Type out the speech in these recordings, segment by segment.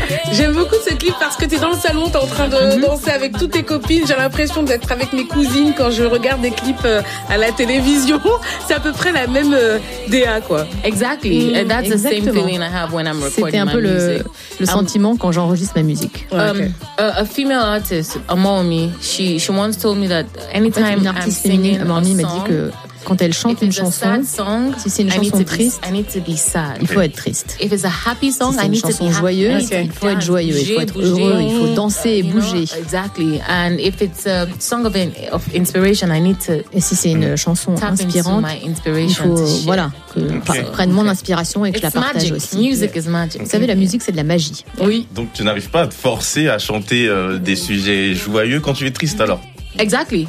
J'aime beaucoup ce clip parce que t'es dans le salon, t'es en train de danser avec toutes tes copines. J'ai l'impression d'être avec mes cousines quand je regarde des clips à la télévision. C'est à peu près la même DA, quoi. Exactly. That's the same feeling I have when I'm recording my music. C'était un peu le sentiment quand j'enregistre ma musique. A female artist, Amomi, she once told me that anytime une artiste féminine, Amomi m'a dit que quand elle chante une chanson, si c'est une chanson triste, il faut être triste. If it's a happy song, si c'est une chanson joyeuse, il faut être joyeux, il faut être heureux, il faut danser et bouger. Exactly. And if it's a song of inspiration, I need to. Et si c'est une chanson inspirante, il faut que je prenne mon inspiration et que je la partage aussi. Music is magic. Vous savez, la musique, c'est de la magie. Oui. Donc tu n'arrives pas à te forcer à chanter des sujets joyeux quand tu es triste alors. Exactly.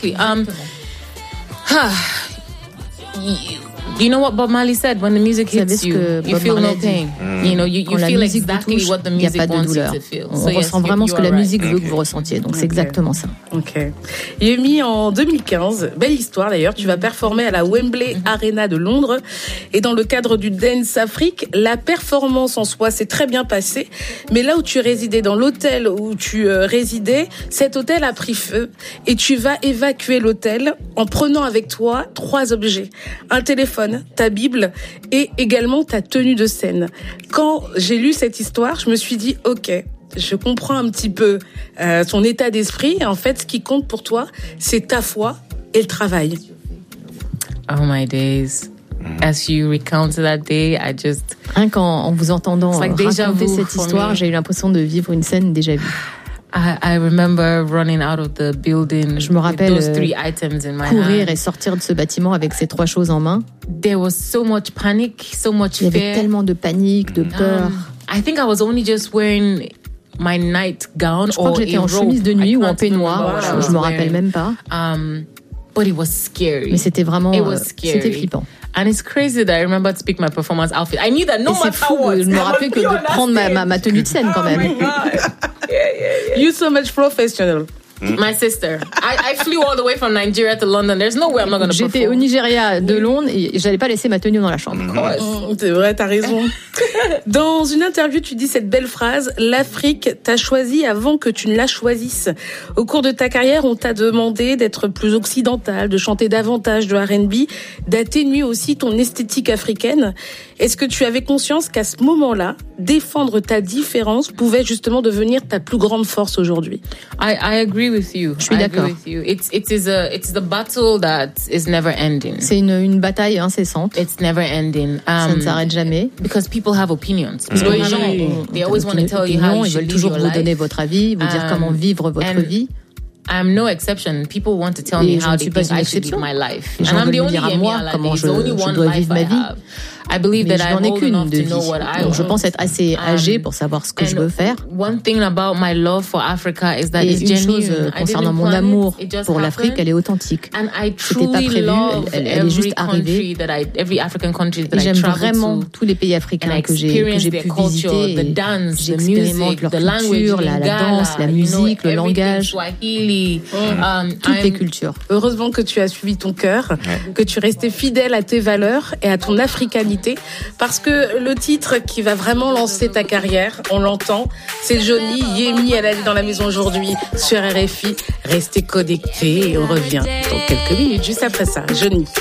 You know what Bob Marley said, when the music hits you feel no pain. You know, you feel exactly what the music wants you to feel. On ressent vraiment ce que la musique veut que vous ressentiez. Donc c'est exactement ça. Ok. Yemi, en 2015, belle histoire d'ailleurs, tu vas performer à la Wembley Arena de Londres. Et dans le cadre du Dance Afrique, la performance en soi s'est très bien passée. Mais là où tu résidais, dans l'hôtel où tu résidais, cet hôtel a pris feu. Et tu vas évacuer l'hôtel en prenant avec toi 3 objets. Un téléphone, ta Bible et également ta tenue de scène. Quand j'ai lu cette histoire, je me suis dit, ok, je comprends un petit peu ton état d'esprit. En fait, ce qui compte pour toi, c'est ta foi et le travail. Oh my days. As you recount that day, I just... En vous entendant raconter cette histoire, j'ai eu l'impression de vivre une scène déjà vue. I remember running out of the building. Je me rappelle with those 3 items in my courir hand. Et sortir de ce bâtiment avec ces 3 choses en main. There was so much panic, so much fear. Il y avait tellement de panique, de peur. I think I was only just wearing my night gown. Je crois que j'étais en chemise de nuit ou en peignoir. Je me rappelle même pas. But it was scary. Mais c'était vraiment, c'était flippant. And it's crazy that I remember to pick my performance outfit. I knew that no matter what. Je me rappelais que de prendre ma tenue de scène quand même. Yeah. You so much professional. My sister. I flew all the way from Nigeria to London. There's no way I'm not going to perform. J'étais au Nigeria de Londres et j'allais pas laisser ma tenue dans la chambre. C'est vrai, t'as raison. Dans une interview, tu dis cette belle phrase: l'Afrique t'a choisi avant que tu ne la choisisses. Au cours de ta carrière, on t'a demandé d'être plus occidental, de chanter davantage de R&B, d'atténuer aussi ton esthétique africaine. Est-ce que tu avais conscience qu'à ce moment-là, défendre ta différence pouvait justement devenir ta plus grande force aujourd'hui? I agree with you. Je suis d'accord. It's the battle that is never ending. C'est une bataille incessante. It's never ending. Ça ne s'arrête jamais. Because people have opinions. Parce que les gens, they always want to tell you how you should live your life. Ils veulent toujours vous donner votre avis, vous dire comment vivre votre vie. I'm no exception. People want to tell me how they think I should live my life. And I'm the only Yemi Alade. The only one life I have. I believe that I'm old enough to know what I want. Donc je pense être assez âgée pour savoir ce que je veux faire. One thing about my love for Africa is that it's genuine. Une chose concernant mon amour pour l'Afrique, elle est authentique. C'était pas prévu, elle est juste arrivée. Et j'aime vraiment tous les pays africains que j'ai pu visiter. J'expérimente leur culture, la danse, la musique, le langage, toutes les cultures. Heureusement que tu as suivi ton cœur, que tu restais fidèle à tes valeurs et à ton africanité. Parce que le titre qui va vraiment lancer ta carrière, on l'entend, c'est Johnny, Yemi Alade dans la maison aujourd'hui sur RFI. Restez connectés et on revient dans quelques minutes juste après ça. Johnny.